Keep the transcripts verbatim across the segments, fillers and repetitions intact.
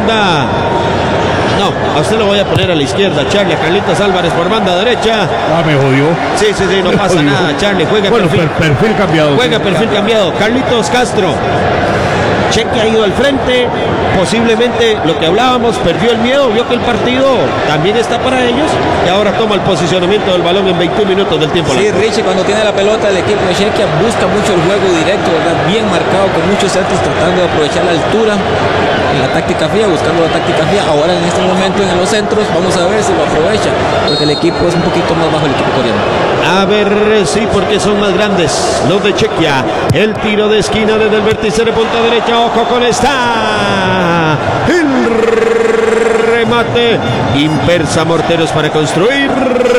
banda. No, a usted lo voy a poner a la izquierda, Charlie. A Carlitos Álvarez por banda derecha. Ah, me jodió. Sí, sí, sí, no Me pasa jodió. nada, Charlie. Juega Bueno, perfil, per- perfil cambiado. juega perfil cambiado. Carlitos Castro. Cheque ha ido al frente, posiblemente lo que hablábamos, perdió el miedo, vio que el partido también está para ellos y ahora toma el posicionamiento del balón en veintiún minutos del tiempo. Sí, Richie, cuando tiene la pelota el equipo de Chequia busca mucho el juego directo, ¿verdad? Bien marcado, con muchos centros tratando de aprovechar la altura en la táctica fría, buscando la táctica fría. Ahora en este momento en los centros, vamos a ver si lo aprovecha, porque el equipo es un poquito más bajo el equipo coreano. A ver, sí, porque son más grandes los de Chequia. El tiro de esquina desde el vértice de punta derecha. Ojo con esta. El remate. Impersa Morteros para construir.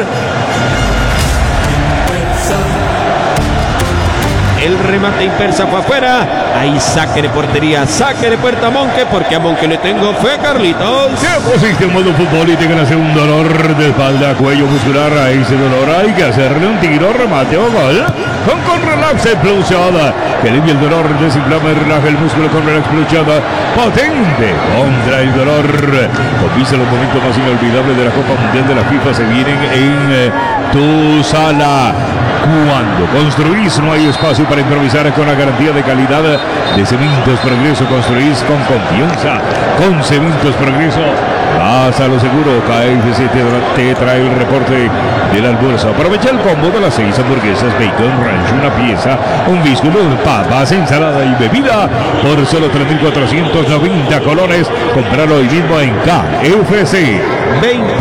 El remate Impersa fue afuera. Ahí saque de portería, saque de puerta a Monque, porque a Monque le tengo fe, Carlitos. Se pusiste en modo fútbol y te ganas un dolor de espalda, cuello muscular. A ese dolor hay que hacerle un tiro, remate o gol. Con con relax expulsión, que limpia el dolor, desinflama y relaja el músculo con relax expulsión. Potente contra el dolor. Comienza los momentos más inolvidables de la Copa Mundial de la FIFA. Se vienen en eh, tu sala. Cuando construís no hay espacio para improvisar. Con la garantía de calidad de Cementos Progreso, construís con confianza. Con Cementos Progreso vas a lo seguro. K F C te, te trae el reporte del almuerzo. Aprovecha el combo de las seis hamburguesas, bacon, ranch, una pieza, un biscuit, papas, ensalada y bebida por solo tres mil cuatrocientos noventa colones. Comprarlo hoy mismo en K F C. veinte